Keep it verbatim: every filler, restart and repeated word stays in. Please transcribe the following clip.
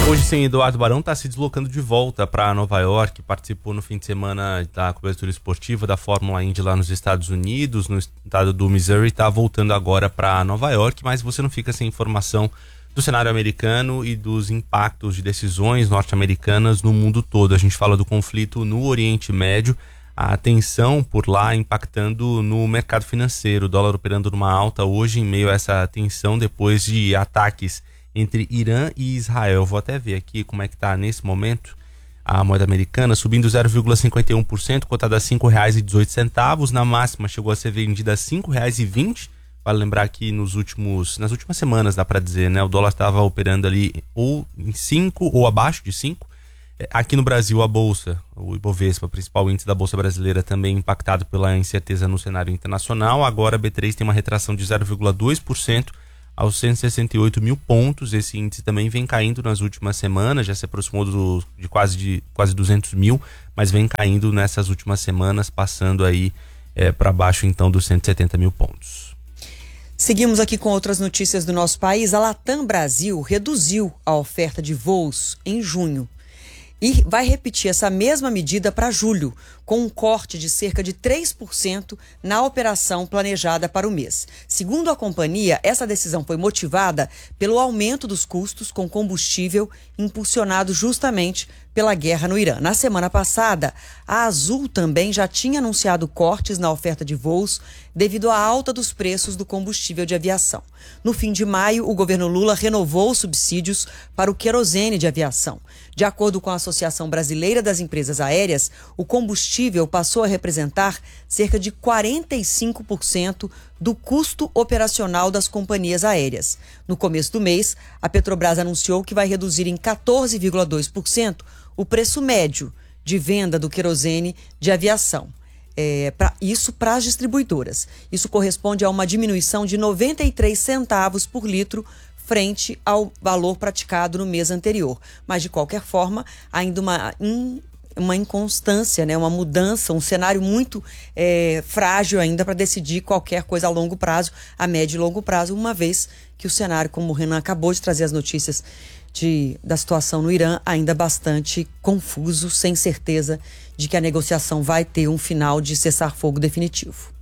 Hoje, sim, Eduardo Barão está se deslocando de volta para Nova York, participou no fim de semana da cobertura esportiva da Fórmula Indy lá nos Estados Unidos, no estado do Missouri, está voltando agora para Nova York, mas você não fica sem informação do cenário americano e dos impactos de decisões norte-americanas no mundo todo. A gente fala do conflito no Oriente Médio, a tensão por lá impactando no mercado financeiro, o dólar operando numa alta hoje em meio a essa tensão depois de ataques entre Irã e Israel. Vou até ver aqui como é que está nesse momento a moeda americana, subindo zero vírgula cinquenta e um por cento, cotada a cinco reais e dezoito centavos, na máxima chegou a ser vendida a cinco reais e vinte centavos. Vale lembrar que nos últimos, nas últimas semanas, dá para dizer, né, o dólar estava operando ali ou em cinco ou abaixo de cinco. Aqui no Brasil, a Bolsa, o Ibovespa, o principal índice da Bolsa brasileira, também impactado pela incerteza no cenário internacional. Agora a B três tem uma retração de zero vírgula dois por cento aos cento e sessenta e oito mil pontos. Esse índice também vem caindo nas últimas semanas, já se aproximou do, de, quase, de quase duzentos mil, mas vem caindo nessas últimas semanas, passando aí é, para baixo então dos cento e setenta mil pontos. Seguimos aqui com outras notícias do nosso país. A Latam Brasil reduziu a oferta de voos em junho e vai repetir essa mesma medida para julho, com um corte de cerca de três por cento na operação planejada para o mês. Segundo a companhia, essa decisão foi motivada pelo aumento dos custos com combustível impulsionado justamente pela guerra no Irã. Na semana passada, a Azul também já tinha anunciado cortes na oferta de voos devido à alta dos preços do combustível de aviação. No fim de maio, o governo Lula renovou os subsídios para o querosene de aviação. De acordo com a Associação Brasileira das Empresas Aéreas, o combustível passou a representar cerca de quarenta e cinco por cento do custo operacional das companhias aéreas. No começo do mês, a Petrobras anunciou que vai reduzir em quatorze vírgula dois por cento o preço médio de venda do querosene de aviação. É, pra, isso para as distribuidoras. Isso corresponde a uma diminuição de noventa e três centavos por litro frente ao valor praticado no mês anterior. Mas, de qualquer forma, ainda uma, in, uma inconstância, né? Uma mudança, um cenário muito é, frágil ainda para decidir qualquer coisa a longo prazo, a médio e longo prazo, uma vez que o cenário, como o Renan acabou de trazer as notícias de, da situação no Irã, ainda bastante confuso, sem certeza de que a negociação vai ter um final de cessar-fogo definitivo.